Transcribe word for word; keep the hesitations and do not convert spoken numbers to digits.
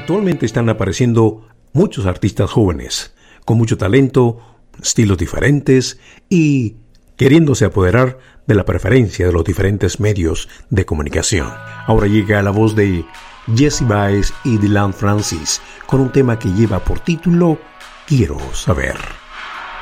Actualmente están apareciendo muchos artistas jóvenes, con mucho talento, estilos diferentes y queriéndose apoderar de la preferencia de los diferentes medios de comunicación. Ahora llega la voz de Jessie Baez y Dylan Francis con un tema que lleva por título Quiero Saber.